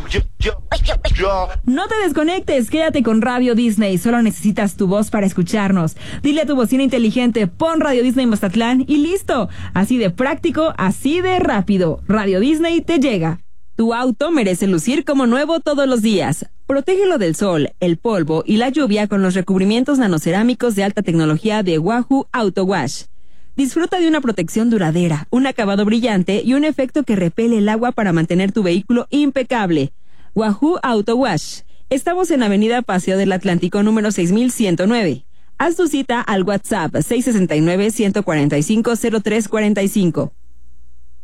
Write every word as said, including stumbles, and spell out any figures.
No te desconectes, quédate con Radio Disney. Solo necesitas tu voz para escucharnos. Dile a tu bocina inteligente, pon Radio Disney Mazatlán y listo. Así de práctico, así de rápido. Radio Disney te llega. Tu auto merece lucir como nuevo todos los días. Protégelo del sol, el polvo y la lluvia con los recubrimientos nanocerámicos de alta tecnología de Wahoo Auto Wash. Disfruta de una protección duradera, un acabado brillante y un efecto que repele el agua para mantener tu vehículo impecable. Wahoo Auto Wash. Estamos en Avenida Paseo del Atlántico número seis mil ciento nueve. Haz tu cita al WhatsApp seis seis nueve, uno cuatro cinco, cero tres cuatro cinco.